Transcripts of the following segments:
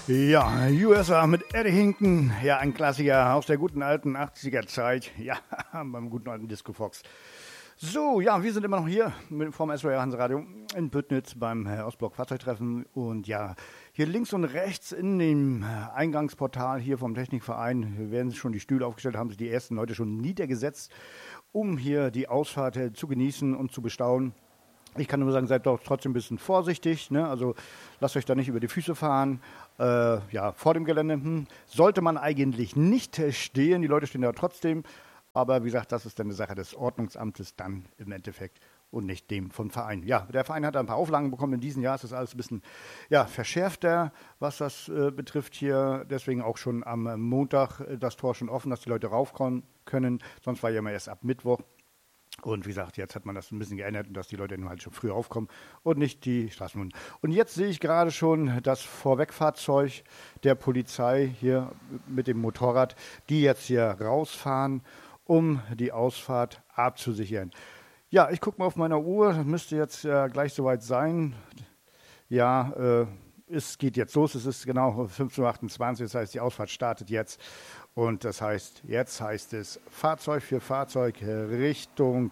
Ja, USA mit Eddie Hinton. Ja, ein Klassiker aus der guten alten 80er Zeit. Ja, beim guten alten Disco Fox. So, ja, wir sind immer noch hier vom SWR Hanseradio in Püttnitz beim Ostblock Fahrzeugtreffen. Und ja, hier links und rechts in dem Eingangsportal hier vom Technikverein werden schon die Stühle aufgestellt, haben sich die ersten Leute schon niedergesetzt, um hier die Ausfahrt zu genießen und zu bestaunen. Ich kann nur sagen, seid doch trotzdem ein bisschen vorsichtig, ne? Also lasst euch da nicht über die Füße fahren. Ja, vor dem Gelände sollte man eigentlich nicht stehen. Die Leute stehen da trotzdem. Aber wie gesagt, das ist dann eine Sache des Ordnungsamtes dann im Endeffekt und nicht dem vom Verein. Ja, der Verein hat ein paar Auflagen bekommen. In diesem Jahr ist das alles ein bisschen verschärfter, was das betrifft hier. Deswegen auch schon am Montag das Tor schon offen, dass die Leute raufkommen können. Sonst war ja immer erst ab Mittwoch. Und wie gesagt, jetzt hat man das ein bisschen geändert, dass die Leute halt schon früh aufkommen und nicht die Straßen. Und jetzt sehe ich gerade schon das Vorwegfahrzeug der Polizei hier mit dem Motorrad, die jetzt hier rausfahren, um die Ausfahrt abzusichern. Ja, ich gucke mal auf meiner Uhr, das müsste jetzt gleich soweit sein. Ja, es geht jetzt los, es ist genau 15.28 Uhr, das heißt, die Ausfahrt startet jetzt. Und das heißt, jetzt heißt es Fahrzeug für Fahrzeug Richtung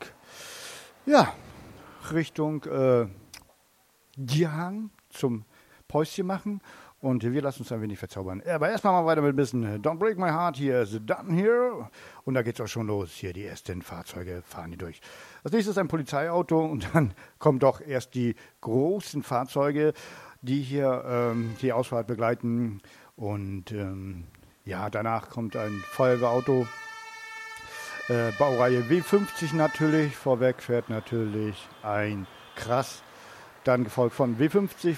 Gierhang zum Päuschen machen. Und wir lassen uns ein wenig verzaubern. Aber erstmal mal weiter mit ein bisschen Don't Break My Heart, hier ist Done Here. Und da geht's auch schon los. Hier die ersten Fahrzeuge fahren hier durch. Als nächstes ein Polizeiauto und dann kommen doch erst die großen Fahrzeuge, die hier die Ausfahrt begleiten. Und ja, danach kommt ein Feuerwehrauto, Baureihe W50 natürlich, vorweg fährt natürlich ein Krass, dann gefolgt von W50,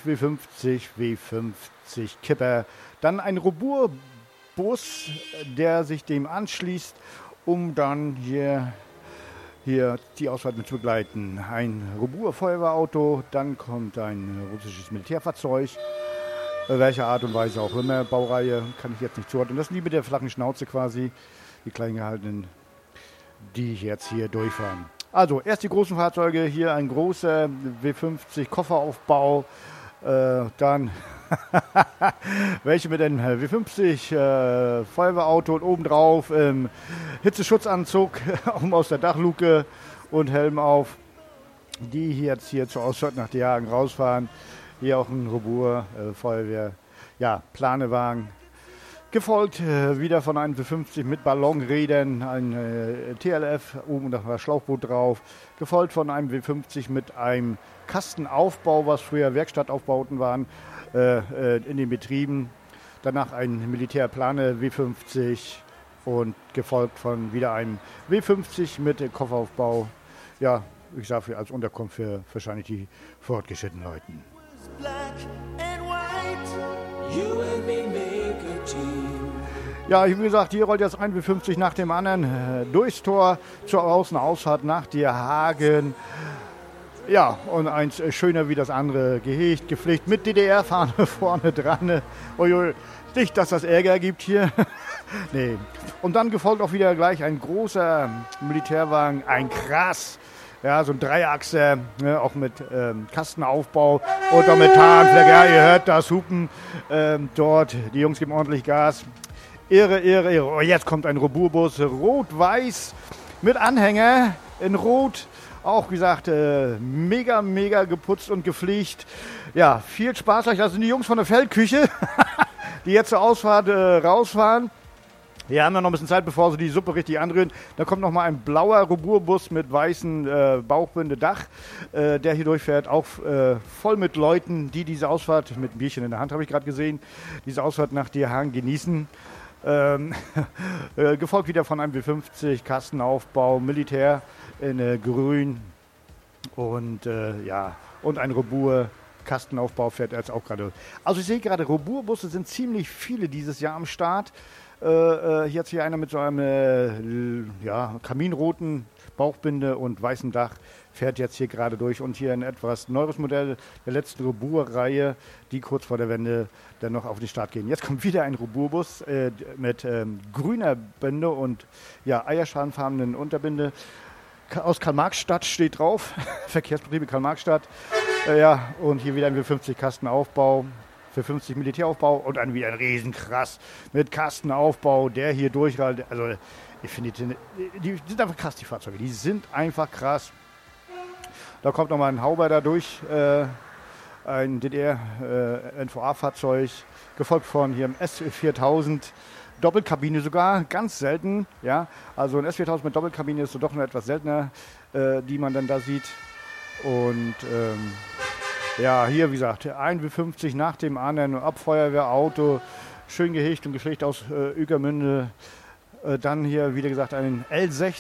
W50 Kipper, dann ein Robur-Bus, der sich dem anschließt, um dann hier die Ausfahrt mit zu begleiten. Ein Robur-Feuerwehrauto, dann kommt ein russisches Militärfahrzeug, welcher Art und Weise auch immer, Baureihe kann ich jetzt nicht zuordnen. Das sind die mit der flachen Schnauze quasi, die klein gehaltenen, die jetzt hier durchfahren. Also erst die großen Fahrzeuge, hier ein großer W50 Kofferaufbau, dann welche mit einem W50 Feuerwehrauto und obendrauf Hitzeschutzanzug aus der Dachluke und Helm auf, die jetzt hier zur Ausfahrt nach Gierhang rausfahren. Hier auch ein Robur, Feuerwehr, ja, Planewagen. Gefolgt wieder von einem W50 mit Ballonrädern, ein TLF, oben noch ein Schlauchboot drauf. Gefolgt von einem W50 mit einem Kastenaufbau, was früher Werkstattaufbauten waren, in den Betrieben. Danach ein Militärplane W50 und gefolgt von wieder einem W50 mit Kofferaufbau. Ja, ich sage als Unterkunft für wahrscheinlich die fortgeschrittenen Leuten. Ja, wie gesagt, hier rollt jetzt ein W50 nach dem anderen durchs Tor zur Außenausfahrt nach Gierhang. Ja, und eins schöner wie das andere, gehegt, gepflegt, mit DDR-Fahne vorne dran. Uiui, nicht, dass das Ärger gibt hier. Nee. Und dann gefolgt auch wieder gleich ein großer Militärwagen, ein Krass. Ja, so ein Dreiachser, ne, auch mit Kastenaufbau und auch mit Tarnfleck. Ja, ihr hört das Hupen dort. Die Jungs geben ordentlich Gas. Irre. Oh, jetzt kommt ein Roburbus, rot-weiß, mit Anhänger in Rot. Auch, wie gesagt, mega geputzt und gepflegt. Ja, viel Spaß euch. Das sind die Jungs von der Feldküche, die jetzt zur Ausfahrt rausfahren. Wir haben ja noch ein bisschen Zeit, bevor sie die Suppe richtig anrühren. Da kommt noch mal ein blauer Roburbus mit weißem Bauchbinde-Dach, der hier durchfährt, auch voll mit Leuten, die diese Ausfahrt, mit einem Bierchen in der Hand habe ich gerade gesehen, diese Ausfahrt nach Gierhang genießen. Gefolgt wieder von einem W50, Kastenaufbau, Militär in grün und und ein Robur. Kastenaufbau fährt jetzt auch gerade. Also ich sehe gerade, Roburbusse sind ziemlich viele dieses Jahr am Start. Jetzt hier einer mit so einem kaminroten Bauchbinde und weißem Dach fährt jetzt hier gerade durch. Und hier ein etwas neues Modell der letzten Robur-Reihe, die kurz vor der Wende dann noch auf den Start gehen. Jetzt kommt wieder ein Roburbus mit grüner Binde und eierschalenfarbenen Unterbinde. Aus Karl-Marx-Stadt steht drauf, Verkehrsbetriebe Karl-Marx-Stadt. Und hier wieder ein W50 Kastenaufbau, für 50 Militäraufbau und dann wieder ein Riesenkrass mit Kastenaufbau, der hier durchreicht. Also ich finde, die sind einfach krass, die Fahrzeuge. Die sind einfach krass. Da kommt nochmal ein Hauber da durch, ein DDR-NVA-Fahrzeug, gefolgt von hier im S4000. Doppelkabine sogar, ganz selten. Ja? Also ein S4000 mit Doppelkabine ist so doch noch etwas seltener, die man dann da sieht. Und ja, hier, wie gesagt, 1W50 nach dem anderen, Abfeuerwehrauto, schön gehegt und geschlecht aus Ueckermünde. Dann hier, wie gesagt, einen L16